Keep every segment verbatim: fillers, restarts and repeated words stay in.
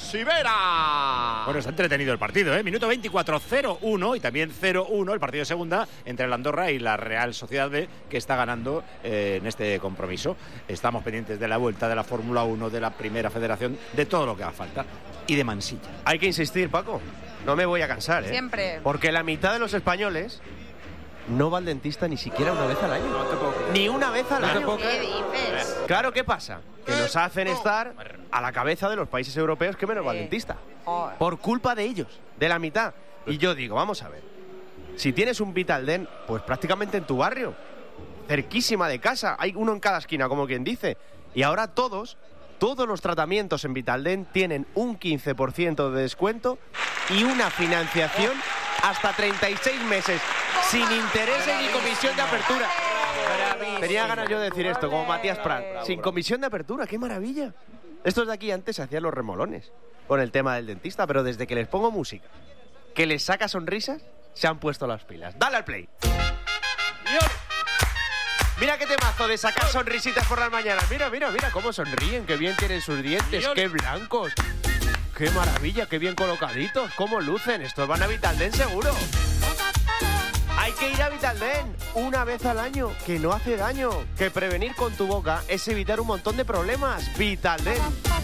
Sibera. Bueno, está entretenido el partido, ¿eh? Minuto veinticuatro, cero uno y también cero uno el partido de segunda entre el Andorra y la Real Sociedad B, que está ganando eh, en este compromiso. Estamos pendientes de la vuelta de la Fórmula uno, de la Primera Federación, de todo lo que haga falta. Y de Mansilla. Hay que insistir, Paco. No me voy a cansar, ¿eh? Siempre. Porque la mitad de los españoles no va al dentista ni siquiera una vez al año. No te puedo creer. Ni una vez al No año. ¿Qué dices? Claro, ¿qué pasa? Que nos hacen estar a la cabeza de los países europeos que menos va al Sí. dentista. Oh. Por culpa de ellos, de la mitad. Y yo digo, vamos a ver. Si tienes un Vitaldent, pues prácticamente en tu barrio, cerquísima de casa, hay uno en cada esquina, como quien dice. Y ahora todos, todos los tratamientos en Vitaldent tienen un quince por ciento de descuento y una financiación hasta treinta y seis meses, sin intereses ni comisión de apertura. Tenía ganas yo de decir esto, como Matías Prat. Sin comisión de apertura, qué maravilla. Estos de aquí antes se hacían los remolones con el tema del dentista, pero desde que les pongo música que les saca sonrisas, se han puesto las pilas. Dale al play. Mira qué temazo de sacar sonrisitas por las mañanas. Mira, mira, mira cómo sonríen, qué bien tienen sus dientes, qué blancos. Qué maravilla, qué bien colocaditos, cómo lucen. Estos van a Vitaldent seguro. Hay que ir a Vitaldent una vez al año, que no hace daño. Que prevenir con tu boca es evitar un montón de problemas. Vitaldent.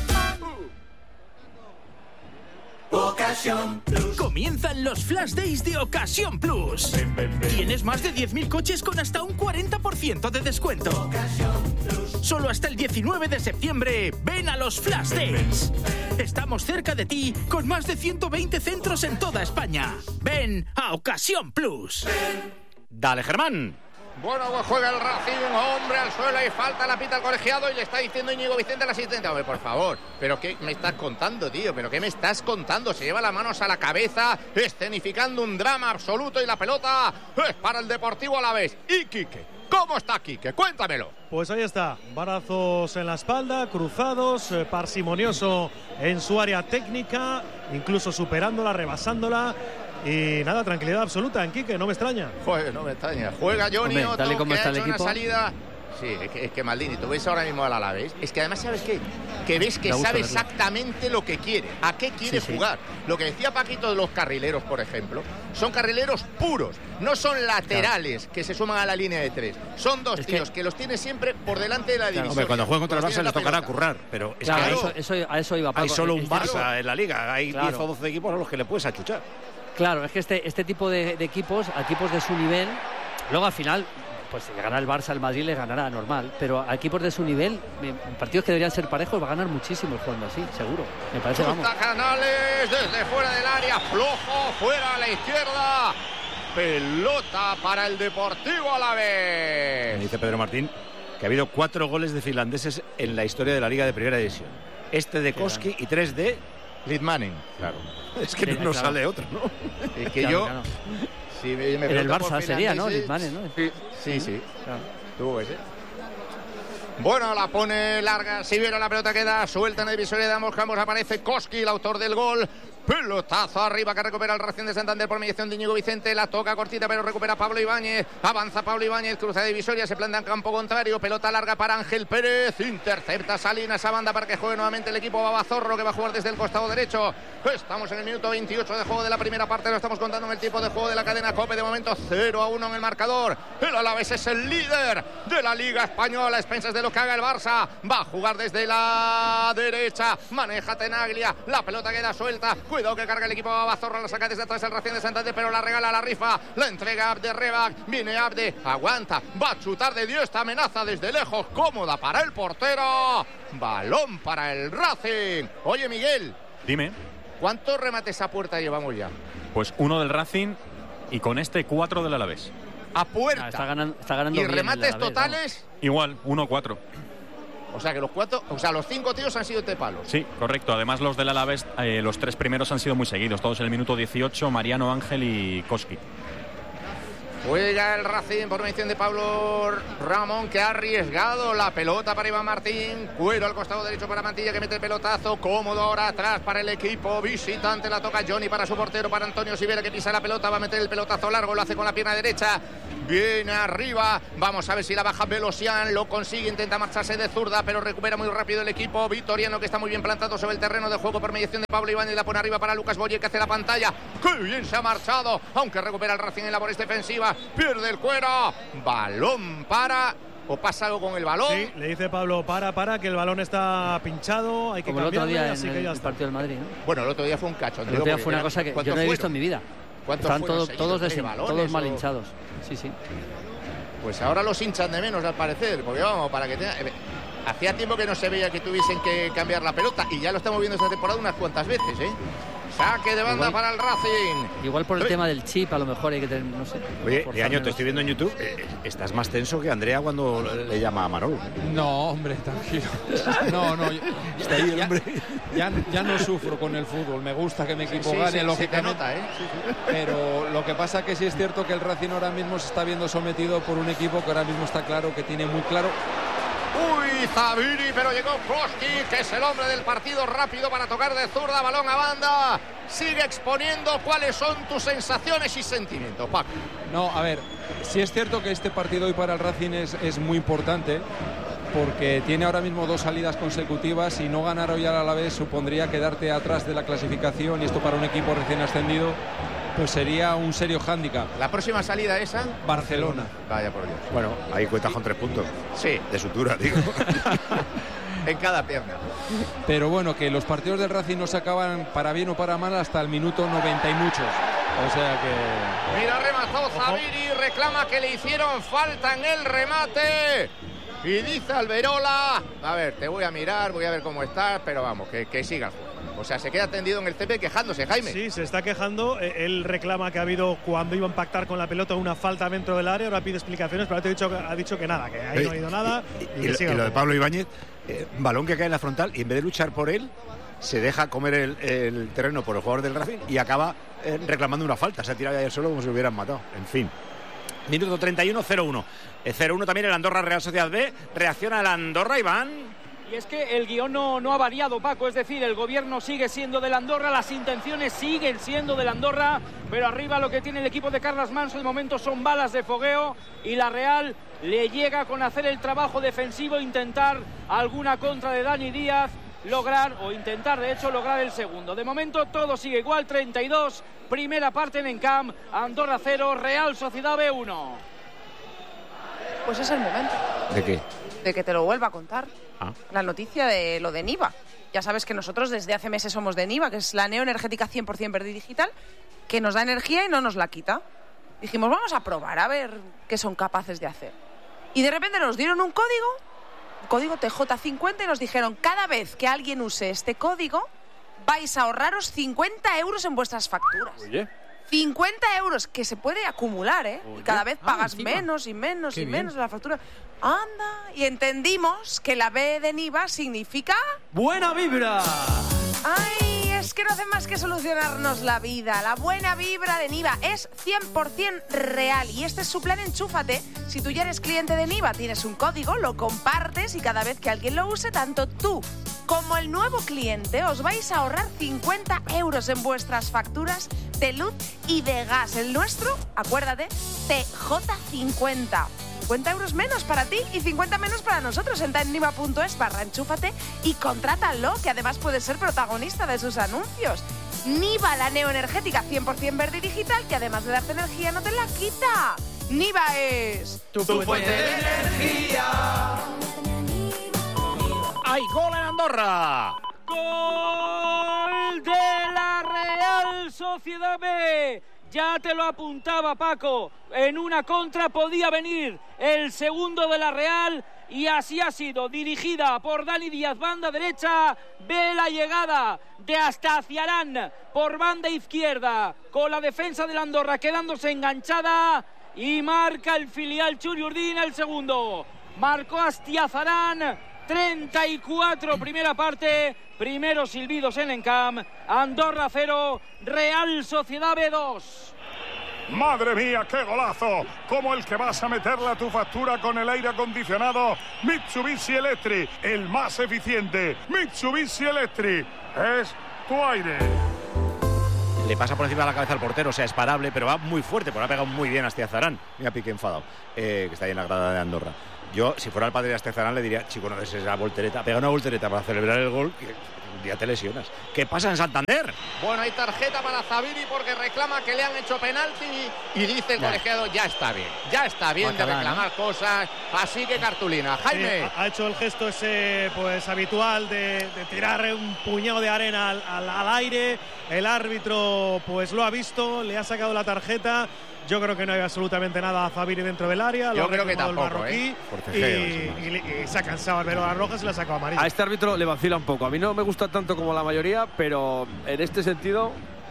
Ocasión Plus. Comienzan los Flash Days de Ocasión Plus. Ven, ven, ven. Tienes más de diez mil coches con hasta un cuarenta por ciento de descuento. Ocasión Plus. Solo hasta el diecinueve de septiembre. Ven a los Flash Days. Estamos cerca de ti con más de ciento veinte centros en toda España. Ven a Ocasión Plus. Ven. Dale, Germán. Bueno, pues juega el Racing, hombre, al suelo y falta la pita al colegiado y le está diciendo Íñigo Vicente al asistente. Hombre, por favor, ¿pero qué me estás contando, tío? ¿Pero qué me estás contando? Se lleva las manos a la cabeza, escenificando un drama absoluto y la pelota es para el Deportivo Alavés. ¿Y Quique? ¿Cómo está Quique? Cuéntamelo. Pues ahí está, brazos en la espalda, cruzados, eh, parsimonioso en su área técnica, incluso superándola, rebasándola. Y nada, tranquilidad absoluta en Quique, no me extraña. Joder, no me extraña. Juega Johnny Otto, tal y como que está ha el hecho equipo. una salida. Sí, es que, es que Maldini, tú ves ahora mismo al Alavés. Es que además, ¿sabes qué? Que ves que sabe exactamente lo que quiere, a qué quiere sí, jugar. Sí. Lo que decía Paquito de los carrileros, por ejemplo, son carrileros puros, no son laterales claro. que se suman a la línea de tres. Son dos es tíos que... que los tiene siempre por delante de la división. Hombre, cuando jueguen contra el Barça les tocará currar, pero es claro, que eso, eso, a eso iba. Hay solo un Barça claro. en la liga, hay claro. diez o doce equipos a los que le puedes achuchar. Claro, es que este, este tipo de, de equipos, equipos de su nivel, luego al final, pues si le gana el Barça, el Madrid le ganará normal, pero a equipos de su nivel, partidos que deberían ser parejos, va a ganar muchísimo jugando así, seguro. Me parece, vamos. Canales desde fuera del área, flojo, fuera a la izquierda. Pelota para el Deportivo Alavés. Me dice Pedro Martín que ha habido cuatro goles de finlandeses en la historia de la Liga de Primera División. Este de Koski claro. y tres de Litmanen. Claro. Es que sí, no claro. sale otro, ¿no? Es que claro, yo... Claro. Si me, me en el Barça sería, ¿no? Litmanen, ¿no? Sí, sí. sí. Claro. Tú ese. Bueno, la pone larga. Si vieron la pelota queda suelta en el divisoria de ambos campos. Aparece Koski, el autor del gol. Pelotazo arriba que recupera el Racing de Santander por mediación de Íñigo Vicente. La toca cortita, pero recupera Pablo Ibáñez. Avanza Pablo Ibáñez, cruza de divisoria, se planta en campo contrario. Pelota larga para Ángel Pérez. Intercepta Salinas a banda para que juegue nuevamente el equipo Babazorro, que va a jugar desde el costado derecho. Estamos en el minuto veintiocho de juego de la primera parte. Lo estamos contando en el tiempo de juego de la cadena COPE. De momento cero a uno en el marcador. El Alavés es el líder de la Liga Española. A expensas de lo que haga el Barça. Va a jugar desde la derecha. Maneja Tenaglia. La pelota queda suelta. Cuidado que carga el equipo Babazorro, la saca desde atrás el Racing de Santander, pero la regala la rifa, la entrega Abde Rebac, viene Abde, aguanta, va a chutar de Dios, esta amenaza desde lejos, cómoda para el portero, balón para el Racing. Oye Miguel, dime, ¿cuántos remates a puerta llevamos ya? Pues uno del Racing y con este cuatro del Alavés. A puerta. Ah, está ganando, está ganando ¿Y bien remates Alavés, totales? Vamos. Igual, uno cuatro. O sea que los cuatro, o sea, los cinco tíos han sido de palos. Sí, correcto. Además los del Alavés, eh, los tres primeros han sido muy seguidos, todos en el minuto dieciocho, Mariano, Ángel y Koski. Juega el Racing por mención de Pablo Ramón, que ha arriesgado la pelota para Iván Martín. Cuero al costado derecho para Mantilla, que mete el pelotazo. Cómodo ahora atrás para el equipo visitante. La toca Johnny para su portero, para Antonio Sivera, que pisa la pelota. Va a meter el pelotazo largo, lo hace con la pierna derecha. Viene arriba. Vamos a ver si la baja Velosian. Lo consigue, intenta marcharse de zurda, pero recupera muy rápido el equipo vitoriano, que está muy bien plantado sobre el terreno de juego por mediación de Pablo Ibáñez. La pone arriba para Lucas Boyer, que hace la pantalla. ¡Qué bien se ha marchado! Aunque recupera el Racing en labores defensivas. Pierde el Cuero. Balón para... ¿O pasa algo con el balón? Sí, le dice Pablo, para, para, que el balón está pinchado, hay que Como el otro cambiarle, día así en que el, ya el está. partido del Madrid, ¿no? Bueno, el otro día fue un cacho. El otro día fue una cosa que yo no he visto en mi vida. Están todos, todos, de des- todos mal hinchados. Sí, sí. Pues ahora los hinchan de menos, al parecer, porque vamos, para que tenga... Hacía tiempo que no se veía que tuviesen que cambiar la pelota, y ya lo estamos viendo esta temporada unas cuantas veces, ¿eh? Saque de banda Igual, para el Racing. Igual por el Re- tema del chip, a lo mejor hay que tener, no sé. Oye, forzar Leaño, te menos. estoy viendo en YouTube. Eh, estás más tenso que Andrea cuando le llama a Manolo. No, hombre, tranquilo. No, no. Está ahí, ya, hombre. ya, ya no sufro con el fútbol. Me gusta que mi equipo Sí, gane, sí, se te lógicamente. nota, ¿eh? Sí, sí. Pero lo que pasa que sí es cierto que el Racing ahora mismo se está viendo sometido por un equipo que ahora mismo está claro, que tiene muy claro. Uy, Zaviri, pero llegó Koski, que es el hombre del partido, rápido para tocar de zurda, balón a banda. Sigue exponiendo. ¿Cuáles son tus sensaciones y sentimientos, Paco? No, a ver, sí es cierto que este partido hoy para el Racing es, es muy importante, porque tiene ahora mismo dos salidas consecutivas y no ganar hoy al Alavés supondría quedarte atrás de la clasificación, y esto para un equipo recién ascendido pues sería un serio hándicap. La próxima salida esa, Barcelona. vaya por Dios. Bueno, ahí cuentas con tres puntos. Sí, De sutura, digo. en cada pierna. Pero bueno, que los partidos del Racing no se acaban para bien o para mal hasta el minuto noventa y muchos. O sea que... Mira, remató Zaviri, reclama que le hicieron falta en el remate. Y dice Alberola, a ver, te voy a mirar, voy a ver cómo estás, pero vamos, que, que siga el juego. O sea, se queda tendido en el césped quejándose, Jaime. Sí, se está quejando. Eh, Él reclama que ha habido, cuando iba a impactar con la pelota, una falta dentro del área. Ahora pide explicaciones, pero ha dicho, ha dicho que nada, que ahí no ha ido nada. Y, Y, y que lo- siga y el lo de juego. Pablo Ibáñez, eh, balón que cae en la frontal y en vez de luchar por él, se deja comer el, el terreno por el jugador del Racing y acaba eh, reclamando una falta. Se ha tirado ayer solo como si lo hubieran matado. En fin. Minuto treinta y uno, cero uno. Eh, cero uno también el Andorra Real Sociedad B. Reacciona el Andorra, Iván. Y es que el guión no, no ha variado, Paco, es decir, el gobierno sigue siendo del Andorra, las intenciones siguen siendo del Andorra, pero arriba lo que tiene el equipo de Carlos Manso de momento son balas de fogueo, y la Real le llega con hacer el trabajo defensivo, intentar alguna contra de Dani Díaz, lograr, o intentar de hecho lograr el segundo. De momento todo sigue igual, treinta y dos, primera parte en Encamp, Andorra cero, Real Sociedad B uno. Pues es el momento ¿De qué? de que te lo vuelva a contar. Ah. La noticia de lo de Niva. Ya sabes que nosotros desde hace meses somos de Niva, que es la neoenergética cien por ciento verde y digital, que nos da energía y no nos la quita. Dijimos, vamos a probar a ver qué son capaces de hacer. Y de repente nos dieron un código, un código T J cincuenta, y nos dijeron, cada vez que alguien use este código, vais a ahorraros cincuenta euros en vuestras facturas. Oye. cincuenta euros, que se puede acumular, ¿eh? Y cada vez pagas menos y menos Qué y bien. menos de la factura. Anda, y entendimos que la B de Niva significa... ¡Buena vibra! ¡Ay! Es que no hace más que solucionarnos la vida. La buena vibra de Niva es cien por ciento real. Y este es su plan Enchúfate. Si tú ya eres cliente de Niva, tienes un código, lo compartes y cada vez que alguien lo use, tanto tú como el nuevo cliente os vais a ahorrar cincuenta euros en vuestras facturas de luz y de gas. El nuestro, acuérdate, T J cincuenta. cincuenta euros menos para ti y cincuenta menos para nosotros. Entra en niva punto es barra enchúfate y contrátalo, que además puedes ser protagonista de sus anuncios. Niva, la neoenergética cien por ciento verde y digital, que además de darte energía no te la quita. Niva es Tu fuente de energía. ¡Hay gol en Andorra! ¡Gol de la Real Sociedad B! Ya te lo apuntaba, Paco. En una contra podía venir el segundo de la Real, y así ha sido. Dirigida por Dani Díaz, banda derecha. Ve la llegada de Astaciarán por banda izquierda, con la defensa del Andorra quedándose enganchada, y marca el filial Churi Urdin el segundo. Marcó Astiazarán. treinta y cuatro, primera parte, primeros silbidos en Encamp. Andorra cero, Real Sociedad B dos. ¡Madre mía, qué golazo! Como el que vas a meterle a tu factura con el aire acondicionado Mitsubishi Electric, el más eficiente. Mitsubishi Electric es tu aire. Le pasa por encima de la cabeza al portero, o sea, es parable, pero va muy fuerte, porque ha pegado muy bien a Astiazarán. Mira, Piqué enfadado, eh, que está ahí en la grada de Andorra. Yo, si fuera el padre de Astiazarán, le diría, chico, no des esa voltereta, pega una voltereta para celebrar el gol, que un día te lesionas. ¿Qué pasa en Santander? Bueno, hay tarjeta para Zabiri porque reclama que le han hecho penalti y dice el Ya. colegiado, ya está bien, ya está bien de Bacalá, reclamar ¿no? cosas, así que cartulina. Jaime. Sí, ha, ha hecho el gesto ese pues habitual de, de tirar un puñado de arena al, al, al aire. El árbitro pues lo ha visto, le ha sacado la tarjeta. Yo creo que no hay absolutamente nada a Zabiri dentro del área. Yo lo ha creo que reclamado el tampoco, marroquí, ¿eh? Forcejeo, y, y- y se ha cansado al ver las rojas y le ha sacado amarilla. A este árbitro le vacila un poco. A mí no me gusta tanto como la mayoría, pero en este sentido...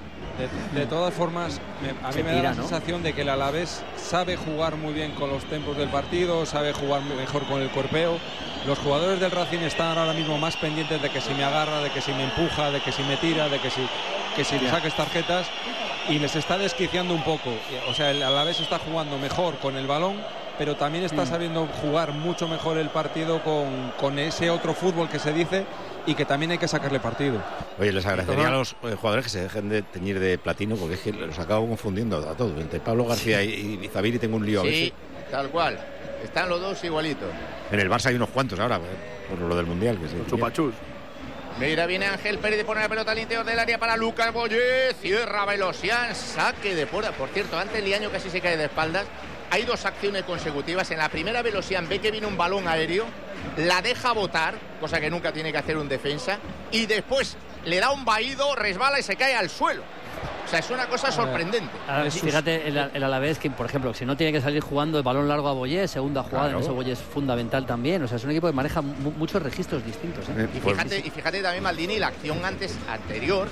De, de todas formas, me- a mí Se me da tira, la ¿no? sensación de que el Alavés sabe jugar muy bien con los tempos del partido, sabe jugar mejor con el cuerpeo. Los jugadores del Racing están ahora mismo más pendientes de que si me agarra, de que si me empuja, de que si me tira, de que si, que si le saques tarjetas, y les está desquiciando un poco. O sea, el Alavés está jugando mejor con el balón, pero también está Mm. sabiendo jugar mucho mejor el partido con, con ese otro fútbol que se dice y que también hay que sacarle partido. Oye, les agradecería a los eh, jugadores que se dejen de teñir de platino, porque es que los acabo confundiendo a todos. Entre Pablo García y, y Zabiri tengo un lío a Sí, veces. tal cual. Están los dos igualitos. En el Barça hay unos cuantos ahora, pues, por lo del Mundial. Que se Chupachus. Mira, viene Ángel Pérez de poner la pelota al interior del área para Lucas Boyé. Cierra Velosian, saque de fuera. Por cierto, antes Liaño casi se cae de espaldas. Hay dos acciones consecutivas. En la primera, Velosian ve que viene un balón aéreo, la deja botar, cosa que nunca tiene que hacer un defensa, y después le da un vaído, resbala y se cae al suelo. O sea, es una cosa sorprendente. Ahora, fíjate, el, el Alavés, que por ejemplo, si no tiene que salir jugando el balón largo a Boyé, segunda jugada, Claro. en ese Boyé es fundamental también. O sea, es un equipo que maneja mu- muchos registros distintos. ¿eh? Y fíjate, y fíjate también, Maldini, la acción antes anterior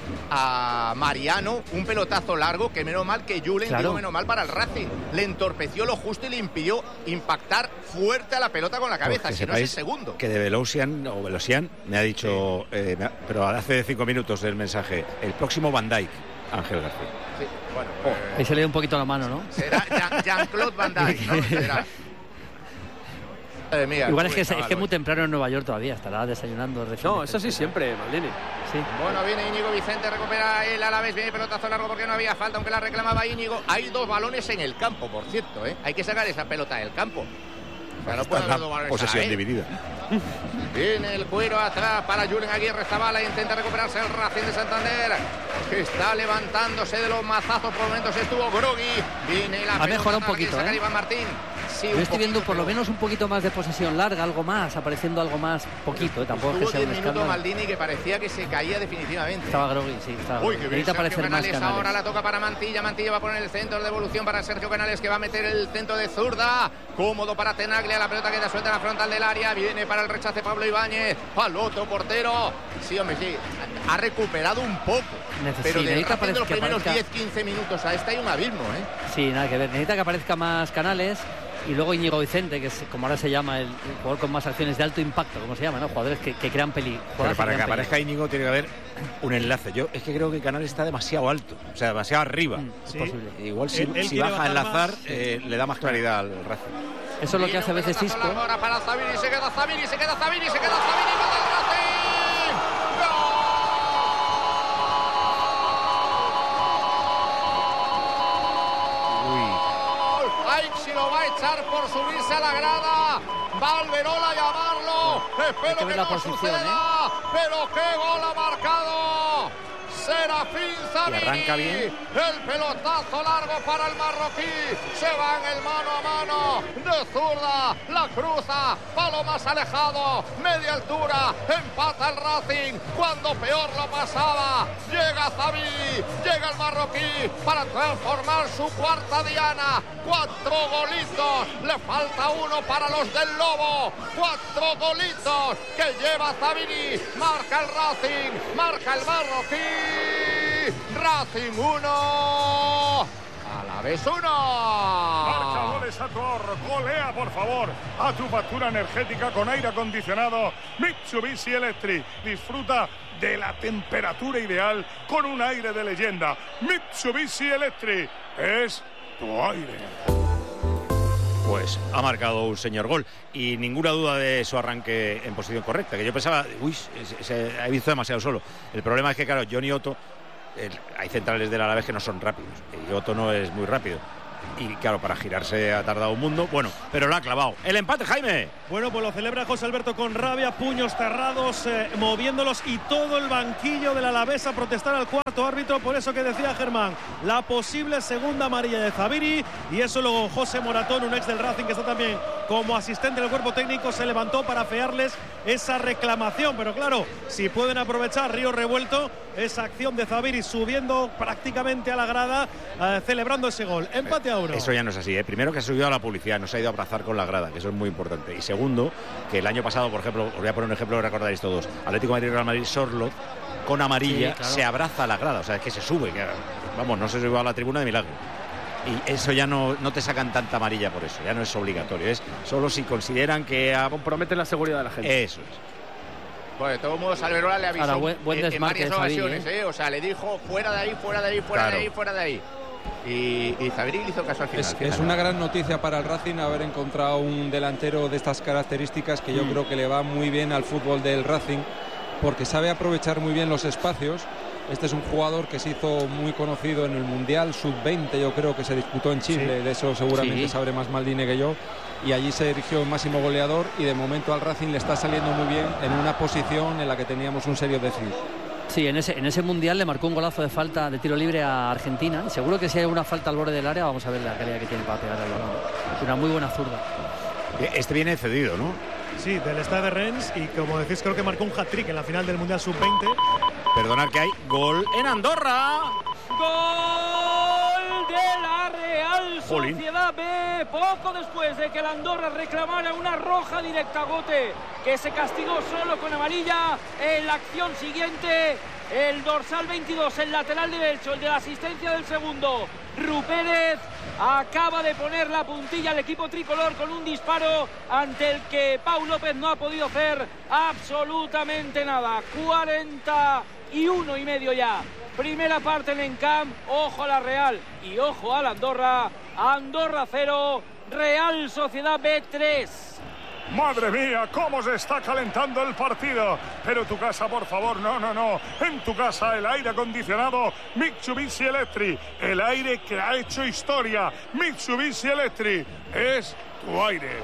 a Mariano, un pelotazo largo que menos mal que Julen, Claro. digo menos mal para el Racing, le entorpeció lo justo y le impidió impactar fuerte a la pelota con la cabeza, Pues que si no es el sepáis segundo. que de Velosian o Velosian me ha dicho, eh, me ha- pero hace cinco minutos el mensaje, el próximo Van Dijk, Ángel García. Sí, bueno, Ahí se le dio un poquito la mano, ¿no? será Jean- Jean-Claude Van Dijk, ¿no? Será. Madre mía, Igual es que es, chaval, es que es muy hoy. temprano en Nueva York todavía, estará desayunando recién. No, eso sí siempre, Maldini. Sí. Bueno, viene Íñigo Vicente, recupera el Alavés, viene pelotazo largo porque no había falta, aunque la reclamaba Íñigo. Hay dos balones en el campo, por cierto, ¿eh? Hay que sacar esa pelota del campo. O sea, no puede haber dos balones a la Posesión vez. dividida. Viene el cuero atrás para Julen Aguirre Zabala, intenta recuperarse el Racing de Santander, que está levantándose de los mazazos, por momentos estuvo groggy. Viene la Ha pelota mejorado un para que poquito, sacar ¿eh? Iván Martín. Sí, Yo un estoy viendo poquito, por lo pero menos un poquito más de posesión larga, algo más, apareciendo algo más, poquito, ¿eh? Tampoco es que Tuvo sea diez un minutos escándalo. Maldini que parecía que se caía definitivamente. Estaba groggy, sí, estaba Uy, groggy. qué bien, Necesita Sergio parecer más Canales, Canales. ahora la toca para Mantilla, Mantilla va a poner el centro de devolución para Sergio Canales, que va a meter el centro de zurda, cómodo para Tenaglia, la pelota queda suelta en la frontal del área, viene para el rechace Pablo Ibáñez, al otro portero, sí hombre, sí, ha recuperado un poco, Neces- pero sí, del necesita Racing de los que primeros aparezca- diez quince minutos a este hay un abismo, ¿eh? Sí, nada que ver. Necesita que aparezca más Canales. Y luego Íñigo Vicente, que es como ahora se llama el, el jugador con más acciones de alto impacto, como se llama, ¿no? Jugadores que, que crean peligro. Pero para que aparezca Íñigo tiene que haber un enlace. Yo es que creo que Canales está demasiado alto, o sea, demasiado arriba. es Sí. posible. Igual si, Él- él si quiere baja a bajar enlazar, más. eh, le da más claridad al Racing. Eso es lo que Viene hace a un veces pelotazo Isco. largo ahora para Zabiri, se queda Zabiri, se queda Zabiri, se queda Zabiri, gol del Racing. ¡Gol! ¡Ay, si lo va a echar por subirse a la grada! Va Alberola a llamarlo. Espero Hay que que, ver la no posición, suceda. Pero qué gol ha marcado Serafín Zabiri. Y arranca bien. El pelotazo largo para el marroquí. Se va en el mano a mano de zurda. La cruza. Palo más alejado. Media altura. Empata el Racing cuando peor lo pasaba. Llega Zabiri. Llega el marroquí para transformar su cuarta diana. Cuatro golitos. Le falta uno para los del Lobo. Cuatro golitos que lleva Zabiri. Marca el Racing. Marca el marroquí. Racing uno. Alavés uno. Marca goles a tu ahorro. Golea, por favor, a tu factura energética con aire acondicionado Mitsubishi Electric. Disfruta de la temperatura ideal con un aire de leyenda. Mitsubishi Electric es tu aire. Pues ha marcado un señor gol y ninguna duda de su arranque en posición correcta, que yo pensaba, uy, se, se ha visto demasiado solo. El problema es que, claro, Johnny Otto, el, hay centrales del Alavés que no son rápidos y Otto no es muy rápido. Y claro, para girarse ha tardado un mundo. Bueno, pero lo ha clavado. El empate, Jaime. Bueno, pues lo celebra José Alberto con rabia, puños cerrados, eh, moviéndolos, y todo el banquillo del Alavés a protestar al cuarto árbitro. Por eso que decía Germán, la posible segunda amarilla de Zabiri. Y eso luego José Moratón, un ex del Racing que está también como asistente del cuerpo técnico, se levantó para afearles esa reclamación. Pero claro, si pueden aprovechar Río Revuelto, esa acción de Zabiri subiendo prácticamente a la grada, eh, celebrando ese gol. Empate a uno. Eso ya no es así, ¿eh? Primero, que ha subido a la publicidad, no se ha ido a abrazar con la grada, que eso es muy importante. Y segundo, que el año pasado, por ejemplo, os voy a poner un ejemplo que recordaréis todos, Atlético de Madrid, Real Madrid, Sorloth, con amarilla, sí, claro, se abraza a la grada, o sea, es que se sube, que, vamos, no se sube a la tribuna de milagro. Y eso ya no, no te sacan tanta amarilla por eso, ya no es obligatorio, es solo si consideran que ha... compromete la seguridad de la gente. Eso es. Bueno, de todos modos, Alberola le avisó. Ahora, buen, buen en, en varias ocasiones, ¿eh? ¿eh? O sea, le dijo fuera de ahí, fuera de ahí, fuera claro. de ahí, fuera de ahí. Y, y Zabiri le hizo caso al final. Es, es una gran noticia para el Racing haber encontrado un delantero de estas características que yo mm. creo que le va muy bien al fútbol del Racing, porque sabe aprovechar muy bien los espacios. Este es un jugador que se hizo muy conocido en el Mundial sub veinte, yo creo que se disputó en Chile, sí. de eso seguramente sí. sabré más Maldini que yo, y allí se erigió en máximo goleador, y de momento al Racing le está saliendo muy bien en una posición en la que teníamos un serio déficit. Sí, en ese, en ese Mundial le marcó un golazo de falta de tiro libre a Argentina. Seguro que si hay una falta al borde del área, vamos a ver la calidad que tiene para pegar el balón. Una muy buena zurda. Este viene cedido, ¿no? Sí, del Stade de Rennes, y como decís, creo que marcó un hat-trick en la final del Mundial sub veinte. Perdonad que hay gol en Andorra. ¡Gol de la Real Sociedad B! Poco después de que la Andorra reclamara una roja directa a Gote, que se castigó solo con amarilla. En la acción siguiente, el dorsal veintidós, el lateral derecho, el de la asistencia del segundo, Rupérez, acaba de poner la puntilla al equipo tricolor con un disparo ante el que Pau López no ha podido hacer absolutamente nada. cuarenta y uno y medio ya. Primera parte en Encamp. Ojo a la Real y ojo a la Andorra. Andorra cero, Real Sociedad B tres. Madre mía, cómo se está calentando el partido. Pero tu casa, por favor, no, no, no. En tu casa el aire acondicionado Mitsubishi Electric. El aire que ha hecho historia. Mitsubishi Electric es tu aire.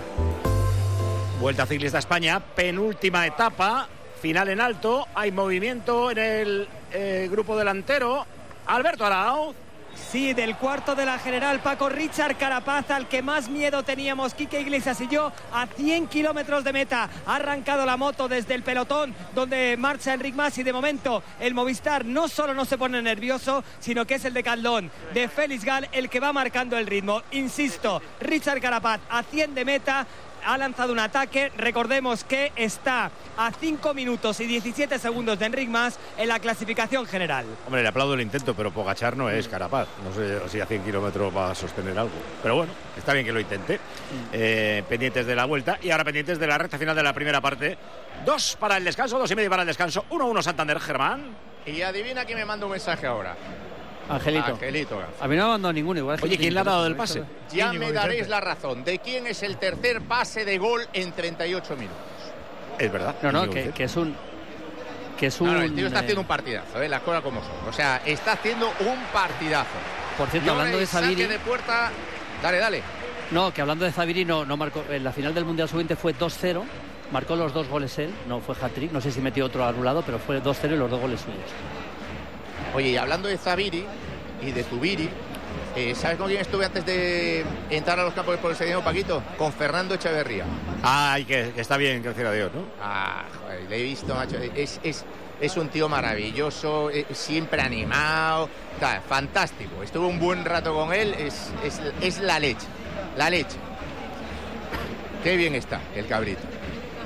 Vuelta Ciclista España, penúltima etapa, final en alto. Hay movimiento en el eh, grupo delantero. Alberto Arauz. Sí, del cuarto de la general, Paco, Richard Carapaz, al que más miedo teníamos Quique Iglesias y yo, a cien kilómetros de meta. Ha arrancado la moto desde el pelotón donde marcha Enric Mas, y de momento el Movistar no solo no se pone nervioso, sino que es el de Caldón, de Félix Gal, el que va marcando el ritmo. Insisto, Richard Carapaz a cien de meta. Ha lanzado un ataque, recordemos que está a cinco minutos y diecisiete segundos de Enric Mas en la clasificación general. Hombre, le aplaudo el intento, pero Pogačar no es Carapaz. No sé si a cien kilómetros va a sostener algo. Pero bueno, está bien que lo intente. Eh, pendientes de la vuelta y ahora pendientes de la recta final de la primera parte. Dos para el descanso, dos y medio para el descanso. uno uno Santander, Germán. Y adivina quién me manda un mensaje ahora. Angelito. Angelito. A mí no me ha mandado ninguno. Igual. Oye, ¿quién le ha dado el pase? Ya me daréis la razón. ¿De quién es el tercer pase de gol en treinta y ocho minutos? Es verdad. No, no, que, que es un... Que es un no, no, el tío está haciendo un partidazo, ¿eh? Las cosas como son. O sea, está haciendo un partidazo. Por cierto, hablando de Zabiri... de puerta... Dale, dale. No, que hablando de Zabiri, no, no marcó... En la final del Mundial sub veinte fue dos cero. Marcó los dos goles él. No fue hat-trick. No sé si metió otro anulado, pero fue dos cero y los dos goles suyos. Oye, y hablando de Zabiri y de Zubiri, eh, ¿sabes con quién estuve antes de entrar a los campos por el segundo, Paquito? Con Fernando Echeverría. Ay, que, que está bien, gracias a Dios, ¿no? Ah, joder, le he visto, macho. Es, es, es un tío maravilloso, eh, siempre animado, está, fantástico. Estuve un buen rato con él, es, es, es la leche, la leche. Qué bien está el cabrito.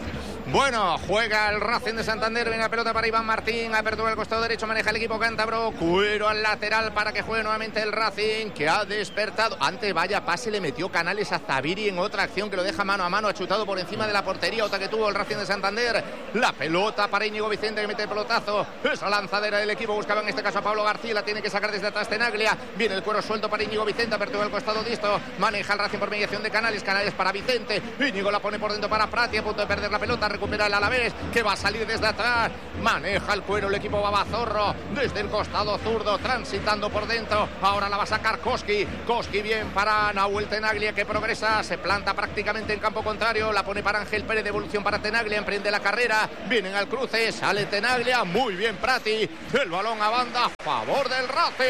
Bueno, juega el Racing de Santander, viene la pelota para Iván Martín, apertura al costado derecho, maneja el equipo cántabro, Cuero al lateral para que juegue nuevamente el Racing, que ha despertado. Antes, vaya pase, le metió Canales a Zaviri en otra acción que lo deja mano a mano, ha chutado por encima de la portería, otra que tuvo el Racing de Santander. La pelota para Íñigo Vicente, que mete el pelotazo, esa lanzadera del equipo, buscaba en este caso a Pablo García, la tiene que sacar desde atrás Tenaglia, viene el cuero suelto para Íñigo Vicente, apertura al costado disto, maneja el Racing por mediación de Canales, Canales para Vicente, Íñigo la pone por dentro para Prati, a punto de perder la pelota, recupera el Alavés, que va a salir desde atrás, maneja el cuero el equipo Babazorro, desde el costado zurdo, transitando por dentro, ahora la va a sacar Koski, Koski bien para Nahuel Tenaglia, que progresa, se planta prácticamente en campo contrario, la pone para Ángel Pérez, devolución para Tenaglia, emprende la carrera, vienen al cruce, sale Tenaglia, muy bien Prati, el balón a banda, a favor del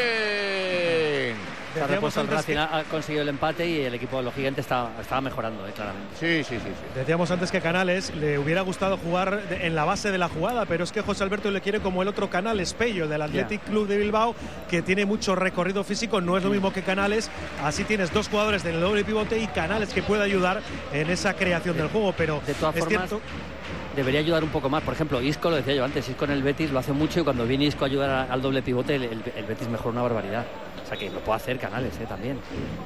Racing. Está repuesto el Racing, que... ha conseguido el empate y el equipo de los Gigantes está, estaba mejorando, eh, claramente. Sí, sí, sí, sí. Decíamos antes que Canales le hubiera gustado jugar en la base de la jugada, pero es que José Alberto le quiere como el otro Canales, Pello, el del Athletic yeah. Club de Bilbao, que tiene mucho recorrido físico, no es lo mismo que Canales. Así tienes dos jugadores del doble pivote y Canales que puede ayudar en esa creación del juego, pero de todas es formas, cierto... debería ayudar un poco más. Por ejemplo, Isco, lo decía yo antes, Isco en el Betis lo hace mucho y cuando viene Isco a ayudar al doble pivote, el, el, el Betis mejora una barbaridad. O sea que lo puede hacer Canales, ¿eh? También.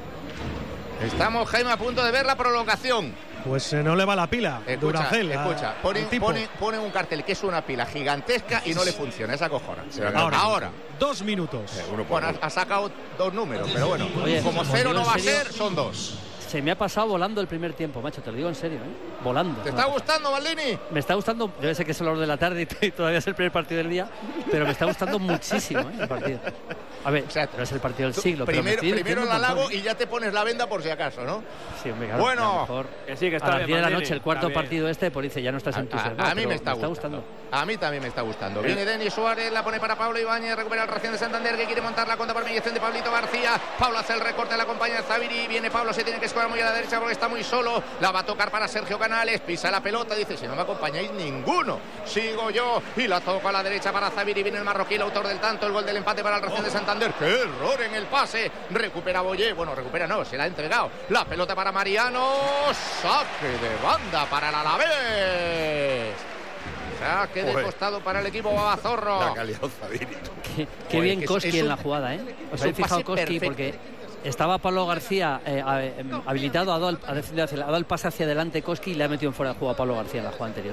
Estamos, Jaime, a punto de ver la prolongación. Pues eh, no le va la pila. Escucha, Duracell, escucha. Ponen, ponen, ponen un cartel que es una pila gigantesca y no le funciona. Esa cojona. Ahora, ahora. Dos minutos. Eh, uno bueno, ha, ha sacado dos números, pero bueno. Oye, como cero no va a ser, son dos. Se me ha pasado volando el primer tiempo, macho, te lo digo en serio, ¿eh? Volando. ¿Te está gustando, Maldini? Me está gustando, yo sé que es el hora de la tarde y todavía es el primer partido del día, pero me está gustando muchísimo, ¿eh? El partido. A ver, o sea, pero es el partido del siglo. Primero, primero la lavo y ya te pones la venda por si acaso, ¿no? Sí, hombre, claro, bueno, a lo mejor que sí, que está a las diez de la noche, el cuarto partido este, pues dice, ya no estás entusiasmado. A, a mí me está, me está gustando. gustando. A mí también me está gustando. Viene Denis Suárez, la pone para Pablo Ibáñez, recupera el Racing de Santander, que quiere montar la contra por mediación de Pablito García. Pablo hace el recorte, la acompaña de Zaviri, viene Pablo, se tiene que escoger muy a la derecha porque está muy solo, la va a tocar para Sergio Canales, pisa la pelota, dice, si no me acompañáis ninguno, sigo yo, y la toca a la derecha para Zaviri, viene el marroquí, el autor del tanto, el gol del empate para el Racing de Santander, qué error en el pase, recupera Boyé, bueno, recupera no, se la ha entregado, la pelota para Mariano, saque de banda para el Alavés. Saque de costado para el equipo Babazorro. La calidad Zaviri. Qué, qué bien Koski en la jugada, ¿eh? Os habéis fijado Koski porque estaba Pablo García eh, habilitado, ha dado, el, ha dado el pase hacia adelante Koski y le ha metido en fuera de juego a Pablo García en la jugada anterior.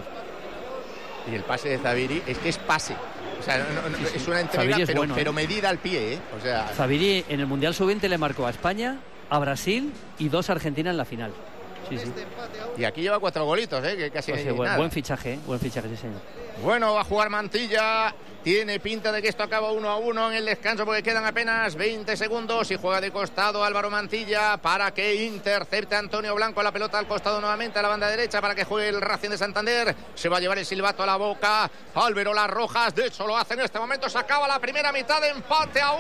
Y el pase de Zaviri es que es pase. O sea, no, no, sí, sí. es una entrega, es pero, bueno, pero medida al pie, ¿eh? O sea, Zaviri en el Mundial sub veinte le marcó a España, a Brasil y dos a Argentina en la final. Sí, sí. Y aquí lleva cuatro golitos, ¿eh? Que casi pues sí, buen, buen fichaje, ¿eh? Buen fichaje, sí, señor. Bueno, va a jugar Mantilla. Tiene pinta de que esto acaba uno a uno en el descanso porque quedan apenas veinte segundos y juega de costado Álvaro Mantilla para que intercepte a Antonio Blanco, la pelota al costado nuevamente a la banda derecha para que juegue el Racing de Santander. Se va a llevar el silbato a la boca Álvaro Las Rojas, de hecho lo hace en este momento, se acaba la primera mitad de empate a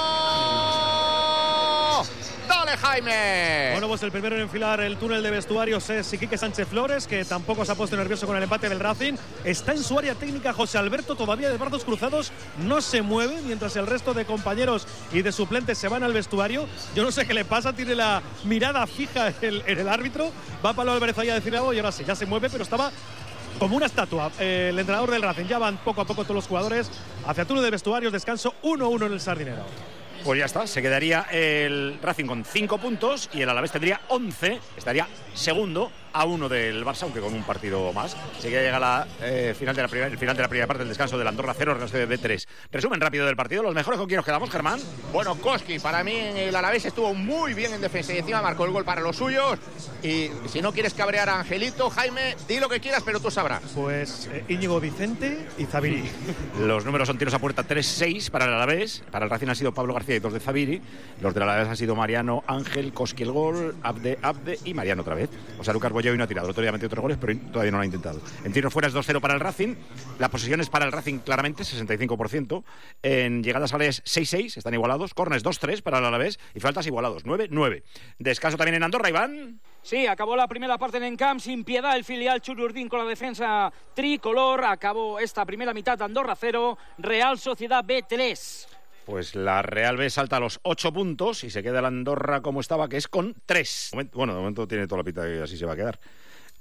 uno. ¡Dale, Jaime! Bueno, pues el primero en enfilar el túnel de vestuarios es Quique Sánchez Flores, que tampoco se ha puesto nervioso con el empate del Racing. Está en su área técnica José Alberto, todavía de brazos cruzados, no se mueve, mientras el resto de compañeros y de suplentes se van al vestuario. Yo no sé qué le pasa, tiene la mirada fija en el, en el árbitro. Va Pablo Álvarez ahí a decir algo y ahora sí, ya se mueve, pero estaba como una estatua. Eh, el entrenador del Racing, ya van poco a poco todos los jugadores hacia túnel de vestuarios, descanso uno a uno en el Sardinero. Pues ya está, se quedaría el Racing con cinco puntos y el Alavés tendría once, estaría segundo a uno del Barça, aunque con un partido más. Así que llega la, eh, final de la primera, el final de la primera parte del descanso del Andorra cero, Real Sociedad B tres. Resumen rápido del partido, los mejores con quién nos quedamos, Germán. Bueno, Koski, para mí el Alavés estuvo muy bien en defensa y encima marcó el gol para los suyos. Y si no quieres cabrear a Angelito, Jaime, di lo que quieras, pero tú sabrás. Pues eh, Íñigo Vicente y Zaviri. Los números son tiros a puerta tres seis para el Alavés. Para el Racing han sido Pablo García y dos de Zaviri. Los del Alavés han sido Mariano, Ángel, Koski el gol, Abde, Abde y Mariano otra vez. O sea, Lucas Bolleo y no ha tirado. El otro día metió otros goles, pero todavía no lo ha intentado. En tiros fuera es dos cero para el Racing. La posesión es para el Racing claramente, sesenta y cinco por ciento. En llegadas a Alavés seis seis, están igualados. Corners dos tres para el Alavés y faltas igualados, nueve nueve. Descanso también en Andorra, Iván. Sí, acabó la primera parte en Encamp, sin piedad el filial Chururdín con la defensa tricolor. Acabó esta primera mitad de Andorra cero, Real Sociedad B tres. Pues la Real B salta a los ocho puntos y se queda la Andorra como estaba, que es con tres. Bueno, de momento tiene toda la pinta que así se va a quedar.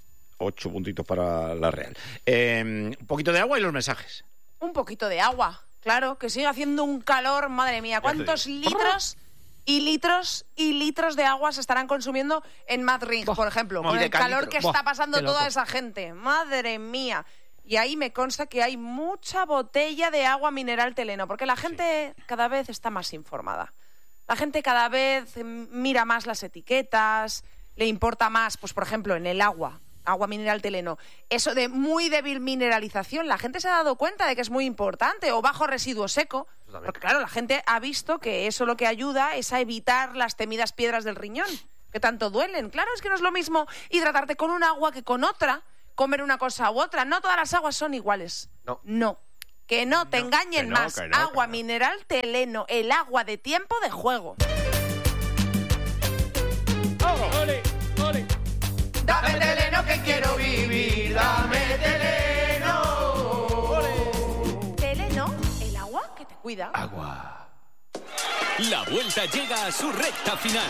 Ocho puntitos para la Real. Eh, un poquito de agua y los mensajes. Un poquito de agua, claro, que sigue haciendo un calor, madre mía. ¿Cuántos litros y litros y litros de agua se estarán consumiendo en Madrid, por ejemplo? Con el calor que está pasando toda esa gente. Madre mía. Y ahí me consta que hay mucha botella de agua mineral Teleno, porque la gente sí. cada vez está más informada. La gente cada vez mira más las etiquetas, le importa más, pues por ejemplo, en el agua, agua mineral Teleno, eso de muy débil mineralización, la gente se ha dado cuenta de que es muy importante, o bajo residuo seco, porque claro, la gente ha visto que eso lo que ayuda es a evitar las temidas piedras del riñón, que tanto duelen. Claro, es que no es lo mismo hidratarte con un agua que con otra, comer una cosa u otra. No todas las aguas son iguales. No. No. Que no te no, engañen no, más. no, agua no. mineral Teleno, el agua de tiempo de juego. ¡Oh! ¡Ole! ¡Ole! Dame Teleno que quiero vivir, dame Teleno. ¡Ole! Teleno, el agua que te cuida. Agua. La vuelta llega a su recta final.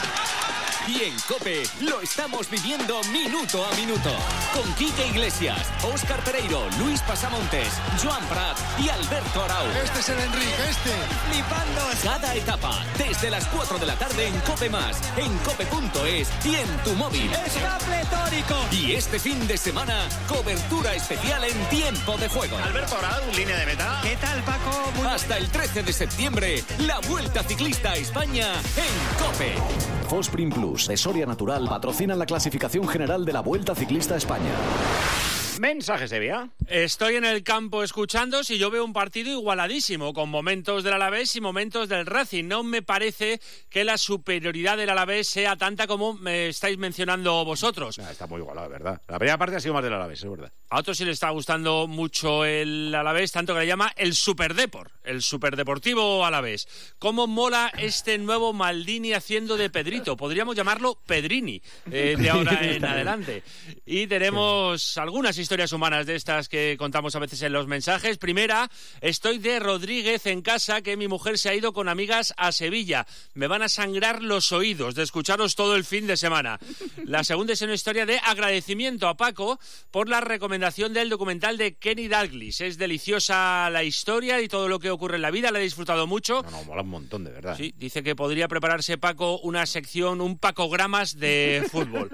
Y en COPE lo estamos viviendo minuto a minuto. Con Quique Iglesias, Óscar Pereiro, Luis Pasamontes, Joan Prat y Alberto Arau. Este es el Enrique, este. Flipando. Cada etapa, desde las cuatro de la tarde en COPE Más, en cope punto es y en tu móvil. ¡Está pletórico! Y este fin de semana, cobertura especial en tiempo de juego. Alberto Arau, línea de meta. ¿Qué tal, Paco? Muy... Hasta el trece de septiembre, la Vuelta Ciclista a España en COPE. Fosprin Plus de Soria Natural patrocinan la clasificación general de la Vuelta Ciclista a España. Mensaje, Sevilla. Estoy en el campo escuchando y yo veo un partido igualadísimo, con momentos del Alavés y momentos del Racing. No me parece que la superioridad del Alavés sea tanta como me estáis mencionando vosotros. Nah, está muy igualado, ¿verdad? La primera parte ha sido más del Alavés, es verdad. A otros sí le está gustando mucho el Alavés, tanto que le llama el Superdeport, el Superdeportivo Alavés. ¿Cómo mola este nuevo Maldini haciendo de Pedrito? Podríamos llamarlo Pedrini, eh, de ahora en adelante. Y tenemos sí. algunas historias humanas de estas que contamos a veces en los mensajes. Primera, estoy de Rodríguez en casa, que mi mujer se ha ido con amigas a Sevilla. Me van a sangrar los oídos de escucharos todo el fin de semana. La segunda es una historia de agradecimiento a Paco por la recomendación del documental de Kenny Dalglish. Es deliciosa la historia y todo lo que ocurre en la vida, la he disfrutado mucho. No, no, mola un montón, de verdad. Sí, dice que podría prepararse Paco una sección, un Pacogramas de fútbol.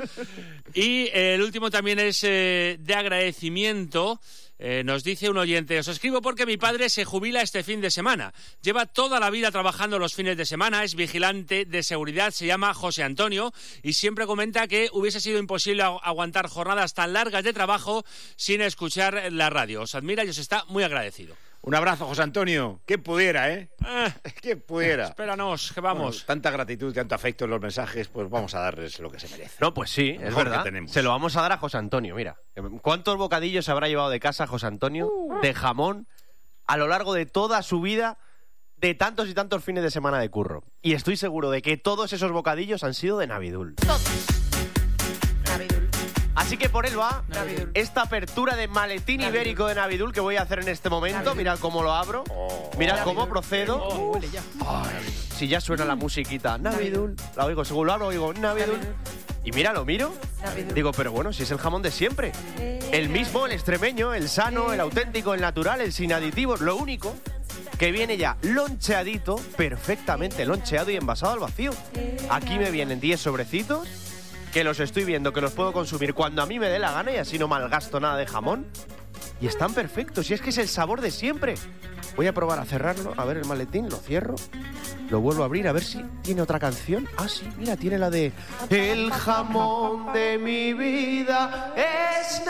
Y eh, el último también es eh, de agradecimiento. Eh, nos dice un oyente, os escribo porque mi padre se jubila este fin de semana. Lleva toda la vida trabajando los fines de semana, es vigilante de seguridad, se llama José Antonio y siempre comenta que hubiese sido imposible aguantar jornadas tan largas de trabajo sin escuchar la radio. Os admira y os está muy agradecido. Un abrazo, José Antonio. ¿Quién pudiera, eh? eh ¿Quién pudiera? Espéranos, que vamos. Bueno, tanta gratitud, tanto afecto en los mensajes, pues vamos a darles lo que se merece. No, pues sí, es verdad. Se lo vamos a dar a José Antonio, mira. ¿Cuántos bocadillos habrá llevado de casa José Antonio uh. de jamón a lo largo de toda su vida, de tantos y tantos fines de semana de curro? Y estoy seguro de que todos esos bocadillos han sido de Navidul. Todos. Navidul. Así que por él va Navidul. esta apertura de maletín Navidul. ibérico de Navidul que voy a hacer en este momento. Navidul. Mirad cómo lo abro. Oh. Mirad Navidul. cómo procedo. Oh, huele ya. Ay, si ya suena la musiquita. Navidul. La oigo, según lo abro, oigo Navidul. Navidul. Y mira, lo miro. Navidul. Digo, pero bueno, si es el jamón de siempre. El mismo, el extremeño, el sano, el auténtico, el natural, el sin aditivos. Lo único que viene ya loncheadito, perfectamente loncheado y envasado al vacío. Aquí me vienen diez sobrecitos, que los estoy viendo, que los puedo consumir cuando a mí me dé la gana y así no malgasto nada de jamón. Y están perfectos, y es que es el sabor de siempre. Voy a probar a cerrarlo, a ver el maletín, lo cierro, lo vuelvo a abrir, a ver si tiene otra canción. Ah, sí, mira, tiene la de El jamón de mi vida es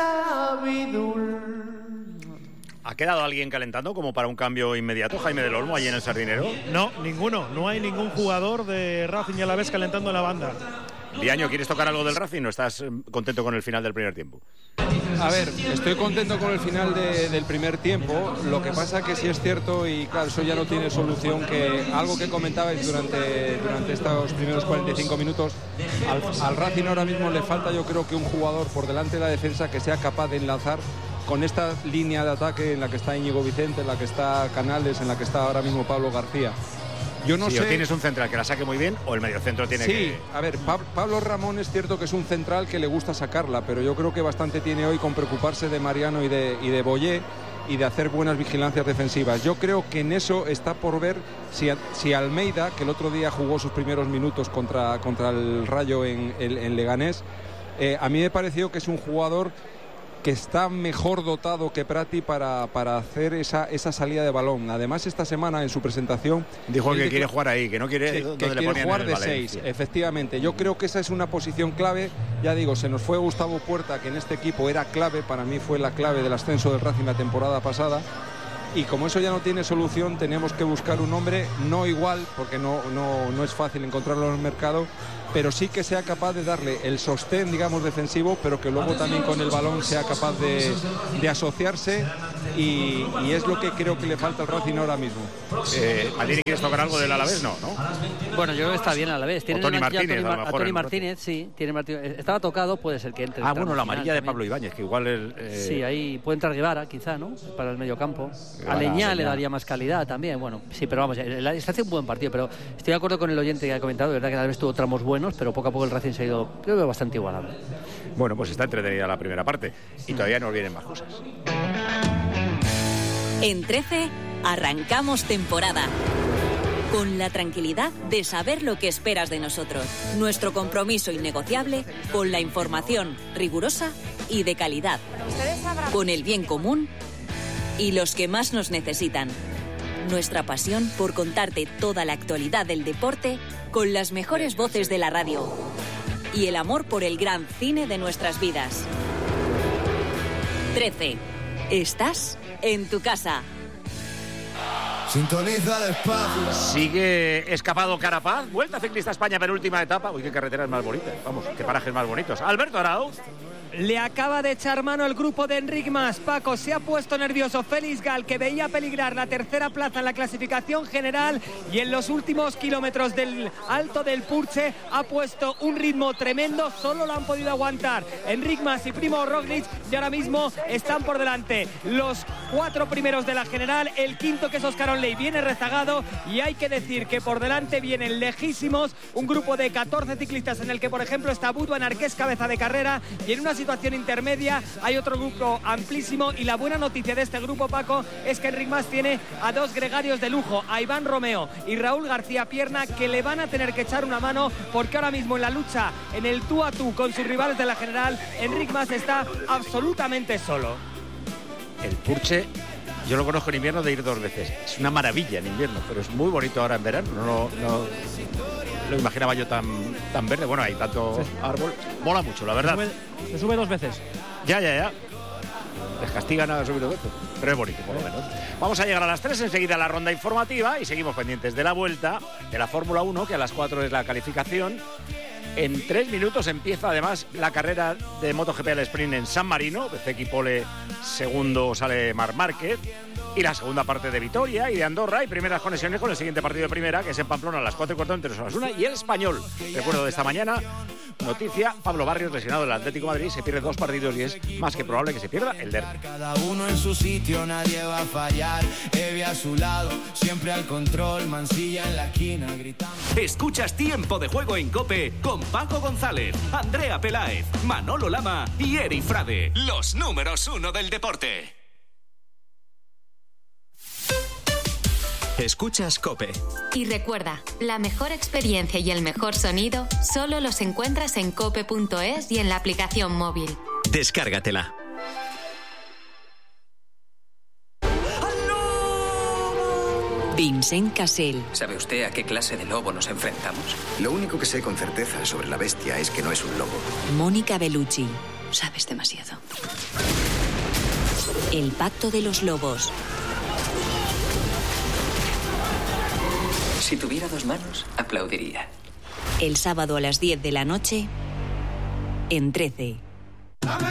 Navidul. ¿Ha quedado alguien calentando como para un cambio inmediato, Jaime del Olmo, allí en el Sardinero? No, ninguno. No hay ningún jugador de Racing y Alavés calentando en la banda. Liaño, ¿quieres tocar algo del Racing o estás contento con el final del primer tiempo? A ver, estoy contento con el final de, del primer tiempo. Lo que pasa que sí es cierto, y claro, eso ya no tiene solución, que algo que comentabais durante, durante estos primeros cuarenta y cinco minutos, al, al Racing ahora mismo le falta, yo creo, que un jugador por delante de la defensa que sea capaz de enlazar con esta línea de ataque en la que está Íñigo Vicente, en la que está Canales, en la que está ahora mismo Pablo García. Yo no sí, sé. O tienes un central que la saque muy bien, o el mediocentro tiene sí, que. Sí, a ver, Pab Pablo Ramón es cierto que es un central que le gusta sacarla, pero yo creo que bastante tiene hoy con preocuparse de Mariano y de, y de Boyé y de hacer buenas vigilancias defensivas. Yo creo que en eso está por ver si, si Almeida, que el otro día jugó sus primeros minutos contra, contra el Rayo en, en, en Leganés, eh, a mí me pareció que es un jugador que está mejor dotado que Prati para, para hacer esa, esa salida de balón. Además, esta semana en su presentación dijo que de, quiere jugar ahí, que no quiere, sí, que le quiere jugar en de Valencia. seis, efectivamente. Yo creo que esa es una posición clave. Ya digo, se nos fue Gustavo Puerta, que en este equipo era clave, para mí fue la clave del ascenso del Racing la temporada pasada. Y como eso ya no tiene solución, tenemos que buscar un hombre no igual, porque no, no, no es fácil encontrarlo en el mercado, pero sí que sea capaz de darle el sostén, digamos, defensivo, pero que luego también con el balón sea capaz de, de asociarse, y, y es lo que creo que le falta al Racing ahora mismo. Eh, ¿Maldini quieres tocar algo del Alavés? No, ¿no? Bueno, yo creo que está bien a la vez. O Toni Martínez, Toni, a lo mejor, a Toni en- Martínez, sí. Tiene Martínez. Estaba tocado, puede ser que entre. Ah, bueno, la al final amarilla de también. Pablo Ibáñez, que igual el. eh, Sí, ahí puede entrar Guevara, quizá, ¿no? Para el medio campo. Guevara, A Leñá le Leñá. daría más calidad también. Bueno, sí, pero vamos, el- está haciendo un buen partido. Pero estoy de acuerdo con el oyente que ha comentado. De verdad que tal vez tuvo tramos buenos, pero poco a poco el Racing se ha ido, yo veo bastante igualado. Bueno, pues está entretenida la primera parte. Y todavía nos vienen más cosas. En trece, arrancamos temporada. Con la tranquilidad de saber lo que esperas de nosotros. Nuestro compromiso innegociable con la información rigurosa y de calidad. Con el bien común y los que más nos necesitan. Nuestra pasión por contarte toda la actualidad del deporte con las mejores voces de la radio. Y el amor por el gran cine de nuestras vidas. trece. Estás en tu casa. Sintoniza despacio. Sigue escapado Carapaz. Vuelta Ciclista España, penúltima etapa. Uy, qué carreteras más bonitas. Vamos, qué parajes más bonitos. Alberto Arauz. Le acaba de echar mano el grupo de Enric Mas. Paco, se ha puesto nervioso Félix Gal, que veía peligrar la tercera plaza en la clasificación general, y en los últimos kilómetros del Alto del Purche ha puesto un ritmo tremendo. Solo lo han podido aguantar Enric Mas y Primo Roglic, y ahora mismo están por delante los cuatro primeros de la general. El quinto, que es Oscar Onley, viene rezagado, y hay que decir que por delante vienen lejísimos un grupo de catorce ciclistas en el que, por ejemplo, está Bud Van Aert, que es cabeza de carrera, y en una situación intermedia hay otro grupo amplísimo. Y la buena noticia de este grupo, Paco, es que Enric Mas tiene a dos gregarios de lujo, a Iván Romeo y Raúl García Pierna, que le van a tener que echar una mano, porque ahora mismo en la lucha, en el tú a tú con sus rivales de la general, Enric Mas está absolutamente solo. El Purche, yo lo conozco en invierno de ir dos veces. Es una maravilla en invierno, pero es muy bonito ahora en verano. No, no, no lo imaginaba yo tan, tan verde. Bueno, hay tanto árbol. Mola mucho, la verdad. Se sube, se sube dos veces. Ya, ya, ya. Les castigan a subir dos veces. Pero es bonito, por lo menos. Vamos a llegar a las tres, enseguida la ronda informativa, y seguimos pendientes de la vuelta de la Fórmula uno, que a las cuatro es la calificación. En tres minutos empieza además la carrera de MotoGP al sprint en San Marino. Bezeki Pole, segundo sale Marc Márquez. Y la segunda parte de Vitoria y de Andorra, y primeras conexiones con el siguiente partido de primera, que es en Pamplona a las cuatro y cuarto entre Osasuna y el Español. Recuerdo de esta mañana, noticia: Pablo Barrios, lesionado del Atlético de Madrid, se pierde dos partidos y es más que probable que se pierda el derbi. Cada uno en su sitio, nadie va a fallar. Evi a su lado, siempre al control. Mansilla en la esquina, gritando. Escuchas Tiempo de Juego en COPE con Paco González, Andrea Peláez, Manolo Lama y Eri Frade. Los números uno del deporte. Escuchas COPE. Y recuerda, la mejor experiencia y el mejor sonido solo los encuentras en cope punto es y en la aplicación móvil. Descárgatela. Vincent Cassel. ¿Sabe usted a qué clase de lobo nos enfrentamos? Lo único que sé con certeza sobre la bestia es que no es un lobo. Mónica Bellucci. Sabes demasiado. El pacto de los lobos. Si tuviera dos manos, aplaudiría. El sábado a las diez de la noche en trece.